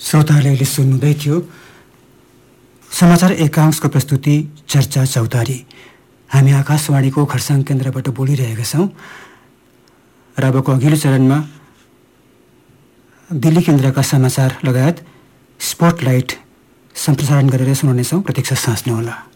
श्रोताहरूले अहिले सुन्नुहुँदै थियो समाचार एकांशको प्रस्तुति चर्चा चौतारी। हामी आकाशवाणीको खरसाङ केन्द्रबाट बोलिरहेका छौँ र अबको अघिल्लो चरणमा दिल्ली केन्द्रका समाचार लगायत स्पटलाइट सम्प्रसारण गरेर सुनाउनेछौँ। प्रतीक्षा साँच्नुहोला।